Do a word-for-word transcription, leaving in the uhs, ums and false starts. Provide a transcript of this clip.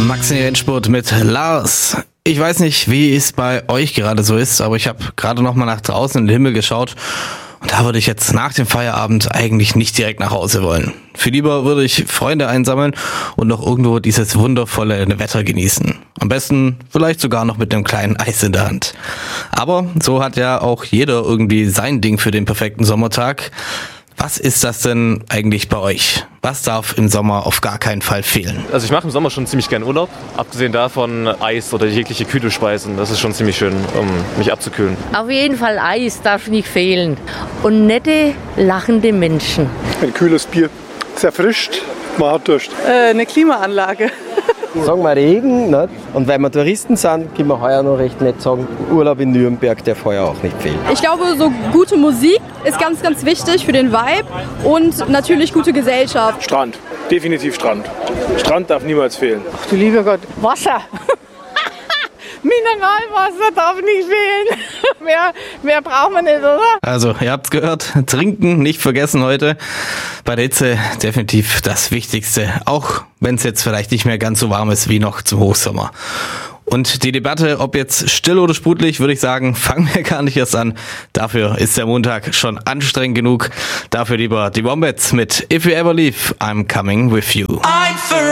Maxi Endspurt mit Lars. Ich weiß nicht, wie es bei euch gerade so ist, aber ich habe gerade noch mal nach draußen in den Himmel geschaut und da würde ich jetzt nach dem Feierabend eigentlich nicht direkt nach Hause wollen. Viel lieber würde ich Freunde einsammeln und noch irgendwo dieses wundervolle Wetter genießen. Am besten vielleicht sogar noch mit einem kleinen Eis in der Hand. Aber so hat ja auch jeder irgendwie sein Ding für den perfekten Sommertag. Was ist das denn eigentlich bei euch? Was darf im Sommer auf gar keinen Fall fehlen? Also ich mache im Sommer schon ziemlich gern Urlaub. Abgesehen davon Eis oder jegliche kühle Speisen. Das ist schon ziemlich schön, um mich abzukühlen. Auf jeden Fall Eis darf nicht fehlen. Und nette, lachende Menschen. Ein kühles Bier. Es erfrischt, man hat Durst. Äh, eine Klimaanlage. Sagen wir Regen, nicht? Und weil wir Touristen sind, können wir heuer noch recht nett sagen, Urlaub in Nürnberg darf heuer auch nicht fehlen. Ich glaube, so gute Musik ist ganz, ganz wichtig für den Vibe und natürlich gute Gesellschaft. Strand, definitiv Strand. Strand darf niemals fehlen. Ach du lieber Gott, Wasser. Mineralwasser darf nicht fehlen. mehr, mehr braucht man nicht, oder? Also, ihr habt's gehört, trinken nicht vergessen heute. Bei der Hitze definitiv das Wichtigste, auch wenn es jetzt vielleicht nicht mehr ganz so warm ist wie noch zum Hochsommer. Und die Debatte, ob jetzt still oder sprudelig, würde ich sagen, fangen wir gar nicht erst an. Dafür ist der Montag schon anstrengend genug. Dafür lieber die Wombats mit If You Ever Leave, I'm Coming With You.